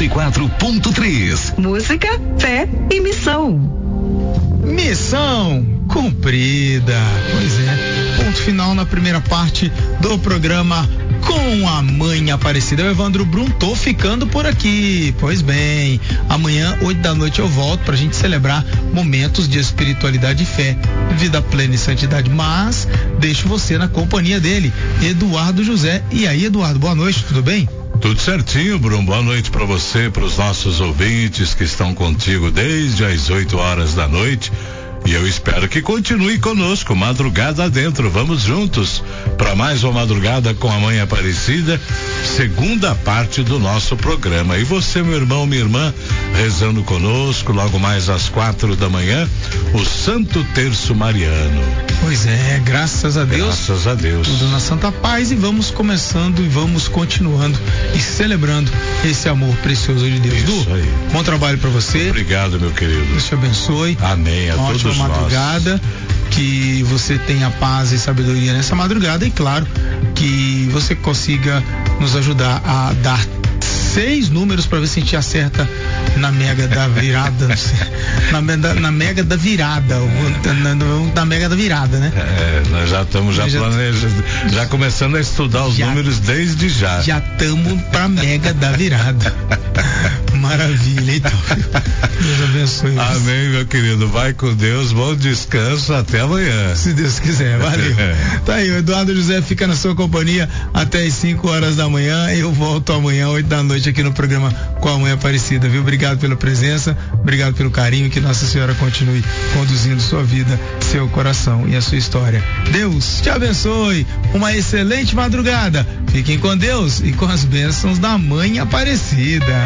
104.3. Música, fé e missão. Missão cumprida. Pois é, ponto final na primeira parte do programa com a Mãe Aparecida. Eu, Evandro Brum, tô ficando por aqui. Pois bem, amanhã, 8 da noite, eu volto pra gente celebrar momentos de espiritualidade e fé, vida plena e santidade. Mas deixo você na companhia dele, Eduardo José. E aí, Eduardo, boa noite, tudo bem? Tudo certinho, Bruno. Boa noite para você, para os nossos ouvintes que estão contigo desde as 8 horas da noite. E eu espero que continue conosco, madrugada adentro. Vamos juntos para mais uma madrugada com a Mãe Aparecida, segunda parte do nosso programa. E você, meu irmão, minha irmã, rezando conosco, logo mais às 4 da manhã, o Santo Terço Mariano. Pois é, graças a Deus. Graças a Deus. Tudo na santa paz, e vamos começando e vamos continuando e celebrando esse amor precioso de Deus. Isso Du, aí. bom trabalho para você. Obrigado, meu querido. Deus te abençoe. Amém. A todos nós. Ótima madrugada, que você tenha paz e sabedoria nessa madrugada, e claro, que você consiga nos ajudar a dar 6 números para ver se a gente acerta na mega da virada, na mega da virada, na mega da virada, né? Nós já estamos planejando, já começando a estudar os números desde já. Já estamos pra mega da virada. Maravilha, então. Deus abençoe. Amém, meu querido. Vai com Deus, bom descanso, até amanhã. Se Deus quiser, valeu. Tá aí, o Eduardo José fica na sua companhia até as 5 horas da manhã. Eu volto amanhã, 8 da noite, aqui no programa com a Mãe Aparecida, viu? Obrigado pela presença, obrigado pelo carinho, que Nossa Senhora continue conduzindo sua vida, seu coração e a sua história. Deus te abençoe, uma excelente madrugada. Fiquem com Deus e com as bênçãos da Mãe Aparecida.